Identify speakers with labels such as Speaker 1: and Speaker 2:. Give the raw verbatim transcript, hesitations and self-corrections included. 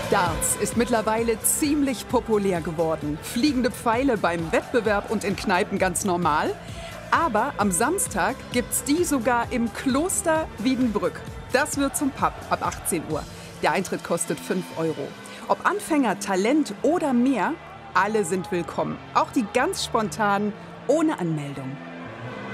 Speaker 1: Darts ist mittlerweile ziemlich populär geworden. Fliegende Pfeile beim Wettbewerb und in Kneipen ganz normal. Aber am Samstag gibt's die sogar im Kloster Wiedenbrück. Das wird zum Pub ab achtzehn Uhr. Der Eintritt kostet fünf Euro. Ob Anfänger, Talent oder mehr, alle sind willkommen. Auch die ganz spontanen, ohne Anmeldung.